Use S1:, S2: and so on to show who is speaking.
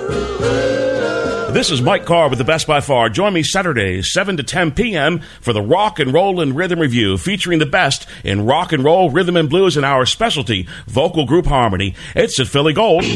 S1: This is Mike Carr with the Best by Far. Join me Saturdays, 7 to 10 p.m. for the Rock and Roll and Rhythm Review, featuring the best in rock and roll, rhythm and blues, and our specialty, vocal group harmony. It's at Philly Gold.